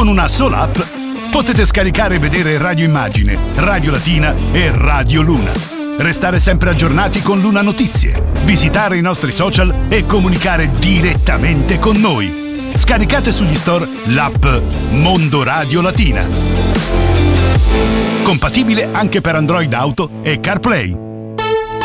Con una sola app potete scaricare e vedere Radio Immagine, Radio Latina e Radio Luna. Restare sempre aggiornati con Luna Notizie, visitare i nostri social e comunicare direttamente con noi. Scaricate sugli store l'app Mondo Radio Latina. Compatibile anche per Android Auto e CarPlay.